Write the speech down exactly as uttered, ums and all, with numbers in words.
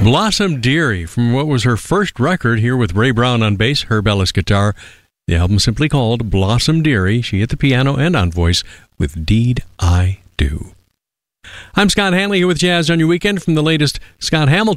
Blossom Dearie from what was her first record here with Ray Brown on bass, Herb Ellis guitar. The album simply called Blossom Dearie. She at the piano and on voice with Deed I Do. I'm Scott Hanley here with Jazz on Your Weekend from the latest Scott Hamilton